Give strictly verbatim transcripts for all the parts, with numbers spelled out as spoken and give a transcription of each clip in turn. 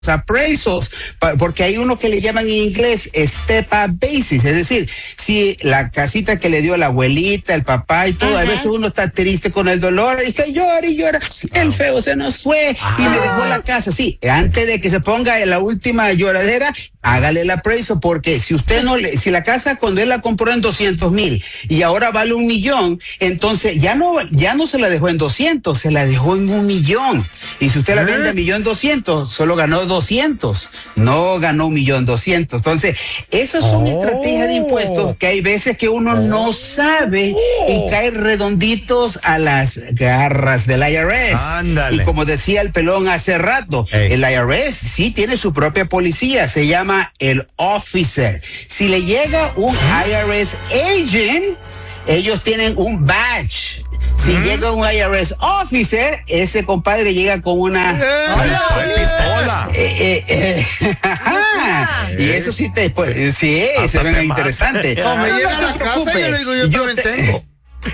appraisals, porque hay uno que le llaman en inglés step up basis, es decir, si la casita que le dio la abuelita, el papá y todo, uh-huh. a veces uno está triste con el dolor y dice llora y llora, el feo se nos fue ah. y me dejó la casa, sí, antes de que se ponga en la última lloradera, hágale el appraisal, porque si usted no le, si la casa cuando él la compró en doscientos mil y ahora vale un millón, entonces ya no, ya no se la dejó en doscientos, se la dejó en un millón, y si usted la vende a millón doscientos, solo ganó doscientos, no ganó un millón doscientos. Entonces, esas son oh. estrategias de impuestos que hay veces que uno oh. no sabe y cae redonditos a las garras del I R S. Ándale. Y como decía el pelón hace rato, hey. el I R S sí tiene su propia policía, se llama el officer. Si le llega un I R S agent, ellos tienen un badge. Si mm. llega un I R S officer, ese compadre llega con una hola, pistola. Eh, eh, eh, ajá. Y eso sí te pues, sí, se ven interesante. No, me llega a la casa y yo le digo, yo, yo te... tengo.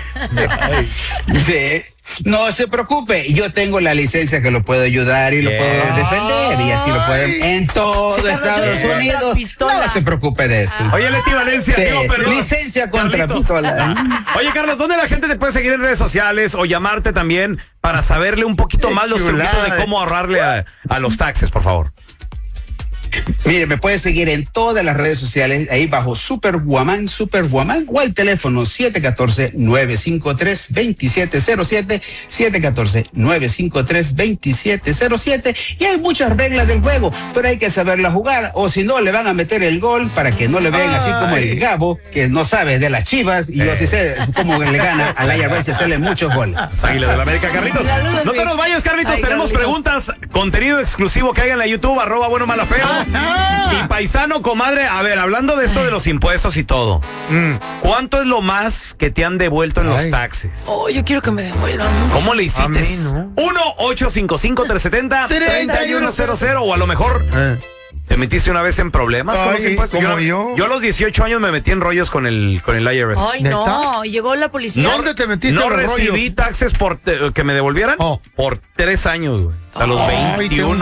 Sí. No se preocupe, yo tengo la licencia que lo puedo ayudar y lo yeah. puedo defender y así lo pueden en todo Estados Unidos. No se preocupe de eso. Oye, Leti Valencia, sí. digo, perdón. Licencia contra Carlitos. pistola. Oye, Carlos, ¿dónde la gente te puede seguir en redes sociales o llamarte también para saberle un poquito más los truquitos de cómo ahorrarle a, a los taxes, por favor? Mire, me puede seguir en todas las redes sociales, ahí bajo Superwoman, Superwoman, o al teléfono siete uno cuatro, nueve cinco tres, dos siete cero siete, siete uno cuatro, nueve cinco tres, dos siete cero siete, y hay muchas reglas del juego, pero hay que saberla jugar, o si no, le van a meter el gol para que no le vean así como el Gabo, que no sabe de las Chivas, y eh. yo sí sé cómo le gana al I R S, hacerle muchos goles. Águila de la América, Carlitos. No te nos vayas, Carlitos, Ay, tenemos Carlitos. preguntas, contenido exclusivo que hay en la YouTube, arroba bueno mala feo. Y paisano, comadre, a ver, hablando de esto de los impuestos y todo, mm. ¿cuánto es lo más que te han devuelto en Ay. los taxes? Oh, yo quiero que me devuelvan. ¿Cómo le hiciste? A mí, ¿no? uno ocho cinco cinco, tres siete cero, tres uno cero cero, o a lo mejor eh. te metiste una vez en problemas Ay, con los impuestos. ¿Como yo, yo? yo a los dieciocho años me metí en rollos con el, con el I R S. Ay, no, llegó la policía. No, ¿Dónde te metiste? No recibí rollos? taxes por te, que me devolvieran oh. por tres años, güey. A los Ay, veintiuno.